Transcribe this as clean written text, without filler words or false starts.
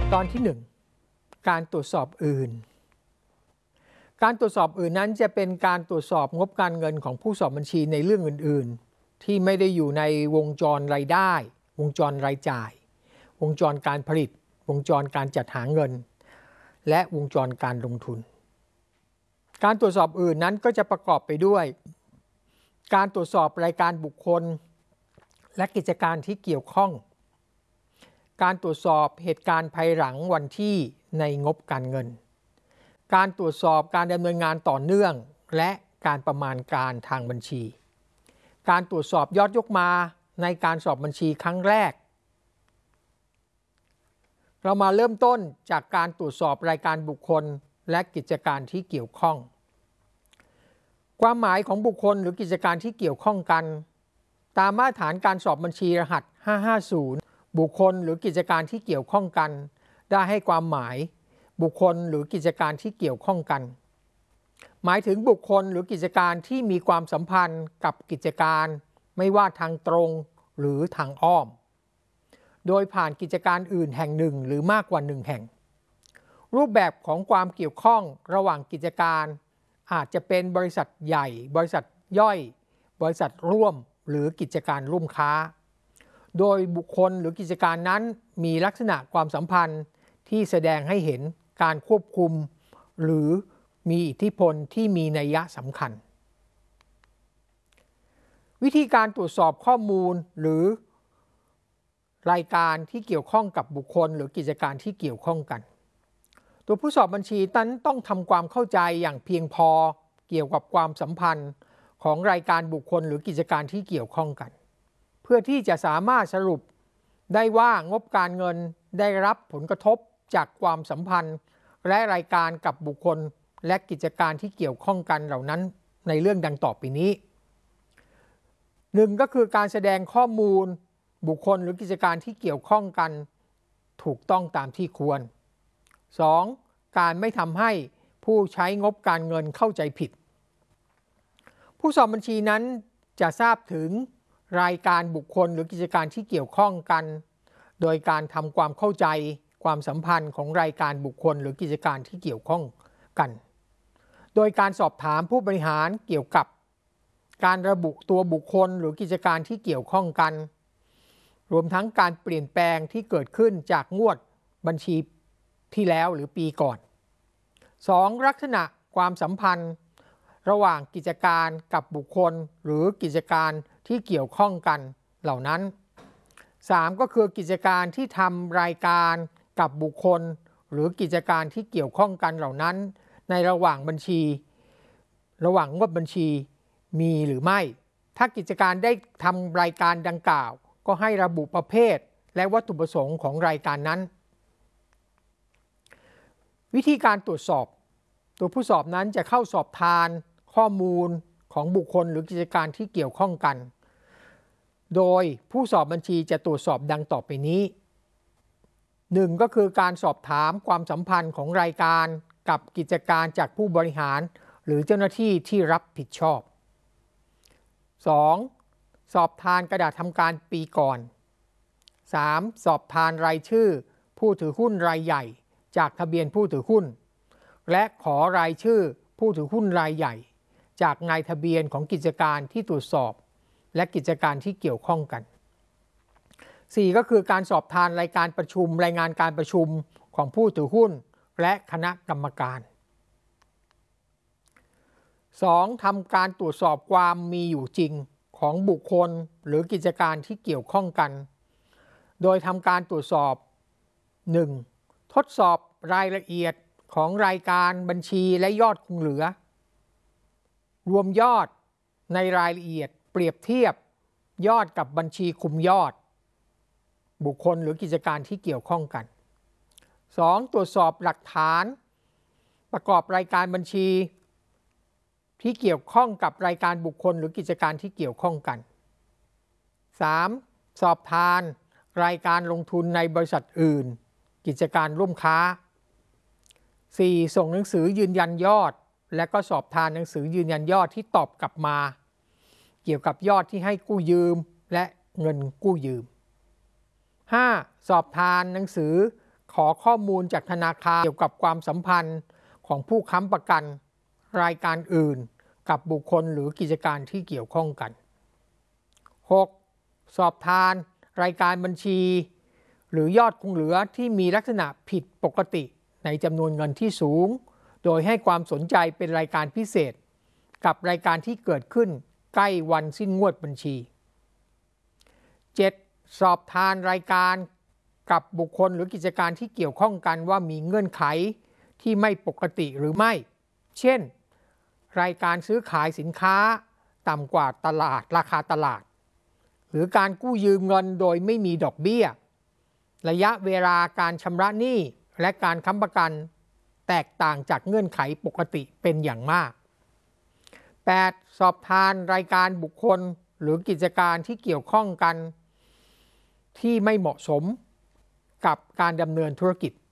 ตอนที่1การตรวจสอบอื่นการตรวจสอบอื่นนั้นจะเป็นการตรวจสอบงบการเงินของผู้สอบบัญชีในเรื่องอื่นๆที่ไม่ได้อยู่ในวงจรรายได้วงจรรายจ่ายวงจรการผลิตวงจรการจัดหาเงินและวงจรการลงทุนการตรวจสอบอื่นนั้นก็จะประกอบไปด้วยการตรวจสอบรายการบุคคลและกิจการที่เกี่ยวข้องการตรวจสอบเหตุการณ์ภายหลังวันที่ในงบการเงินการตรวจสอบการดำเนินงานต่อเนื่องและการประมาณการทางบัญชีการตรวจสอบยอดยกมาในการสอบบัญชีครั้งแรกเรามาเริ่มต้นจากการตรวจสอบรายการบุคคลและกิจการที่เกี่ยวข้องความหมายของบุคคลหรือกิจการที่เกี่ยวข้องกันตามมาตรฐานการสอบบัญชีรหัส550บุคคลหรือกิจการที่เกี่ยวข้องกันได้ให้ความหมายบุคคลหรือกิจการที่เกี่ยวข้องกันหมายถึงบุคคลหรือกิจการที่มีความสัมพันธ์กับกิจการไม่ว่าทางตรงหรือทางอ้อมโดยผ่านกิจการอื่นแห่งหนึ่งหรือมากกว่า1แห่งรูปแบบของความเกี่ยวข้องระหว่างกิจการอาจจะเป็นบริษัทใหญ่บริษัทย่อยบริษัทร่วมหรือกิจการร่วมค้าโดยบุคคลหรือกิจการนั้นมีลักษณะความสัมพันธ์ที่แสดงให้เห็นการควบคุมหรือมีอิทธิพลที่มีนัยสำคัญวิธีการตรวจสอบข้อมูลหรือรายการที่เกี่ยวข้องกับบุคคลหรือกิจการที่เกี่ยวข้องกันตัวผู้สอบบัญชีนั้นต้องทำความเข้าใจอย่างเพียงพอเกี่ยวกับความสัมพันธ์ของรายการบุคคลหรือกิจการที่เกี่ยวข้องกันเพื่อที่จะสามารถสรุปได้ว่างบการเงินได้รับผลกระทบจากความสัมพันธ์และรายการกับบุคคลและกิจการที่เกี่ยวข้องกันเหล่านั้นในเรื่องดังต่อไปนี้1ก็คือการแสดงข้อมูลบุคคลหรือกิจการที่เกี่ยวข้องกันถูกต้องตามที่ควร 2. การไม่ทำให้ผู้ใช้งบการเงินเข้าใจผิดผู้สอบบัญชีนั้นจะทราบถึงรายการบุคคลหรือกิจการที่เกี่ยวข้องกันโดยการทำความเข้าใจความสัมพันธ์ของรายการบุคคลหรือกิจการที่เกี่ยวข้องกันโดยการสอบถามผู้บริหารเกี่ยวกับการระบุตัวบุคคลหรือกิจการที่เกี่ยวข้องกันรวมทั้งการเปลี่ยนแปลงที่เกิดขึ้นจากงวดบัญชีที่แล้วหรือปีก่อน 2. ลักษณะความสัมพันธ์ระหว่างกิจการกับบุคคลหรือกิจการที่เกี่ยวข้องกันเหล่านั้น 3. ก็คือกิจการที่ทำรายการกับบุคคลหรือกิจการที่เกี่ยวข้องกันเหล่านั้นในระหว่างบัญชีระหว่างงวดบัญชีมีหรือไม่ถ้ากิจการได้ทำรายการดังกล่าวก็ให้ระบุประเภทและวัตถุประสงค์ของรายการนั้นวิธีการตรวจสอบตัวผู้สอบนั้นจะเข้าสอบทานข้อมูลของบุคคลหรือกิจการที่เกี่ยวข้องกันโดยผู้สอบบัญชีจะตรวจสอบดังต่อไปนี้ 1. ก็คือการสอบถามความสัมพันธ์ของรายการกับกิจการจากผู้บริหารหรือเจ้าหน้าที่ที่รับผิดชอบ 2. สอบทานกระดาษทำการปีก่อน 3. สอบทานรายชื่อผู้ถือหุ้นรายใหญ่จากทะเบียนผู้ถือหุ้นและขอรายชื่อผู้ถือหุ้นรายใหญ่จากนายทะเบียนของกิจการที่ตรวจสอบและกิจการที่เกี่ยวข้องกัน 4. ก็คือการสอบทานรายการประชุมรายงานการประชุมของผู้ถือหุ้นและคณะกรรมการ 2. ทำการตรวจสอบความมีอยู่จริงของบุคคลหรือกิจการที่เกี่ยวข้องกันโดยทำการตรวจสอบ 1. ทดสอบรายละเอียดของรายการบัญชีและยอดคงเหลือรวมยอดในรายละเอียดเปรียบเทียบยอดกับบัญชีคุมยอดบุคคลหรือกิจการที่เกี่ยวข้องกัน 2. ตรวจสอบหลักฐานประกอบรายการบัญชีที่เกี่ยวข้องกับรายการบุคคลหรือกิจการที่เกี่ยวข้องกัน 3. สอบทานรายการลงทุนในบริษัทอื่นกิจการร่วมค้า 4. ส่งหนังสือยืนยันยอดและก็สอบทานหนังสือยืนยันยอดที่ตอบกลับมาเกี่ยวกับยอดที่ให้กู้ยืมและเงินกู้ยืม 5. สอบทานหนังสือขอข้อมูลจากธนาคารเกี่ยวกับความสัมพันธ์ของผู้ค้ำประกันรายการอื่นกับบุคคลหรือกิจการที่เกี่ยวข้องกัน 6. สอบทานรายการบัญชีหรือยอดคงเหลือที่มีลักษณะผิดปกติในจำนวนเงินที่สูงโดยให้ความสนใจเป็นรายการพิเศษกับรายการที่เกิดขึ้นใกล้วันสิ้นงวดบัญชี 7. สอบทานรายการกับบุคคลหรือกิจการที่เกี่ยวข้องกันว่ามีเงื่อนไขที่ไม่ปกติหรือไม่เช่นรายการซื้อขายสินค้าต่ำกว่าตลาดราคาตลาดหรือการกู้ยืมเงินโดยไม่มีดอกเบี้ยระยะเวลาการชำระหนี้และการค้ำประกันแตกต่างจากเงื่อนไขปกติเป็นอย่างมาก 8. สอบทานรายการบุคคลหรือกิจการที่เกี่ยวข้องกันที่ไม่เหมาะสมกับการดำเนินธุรกิจ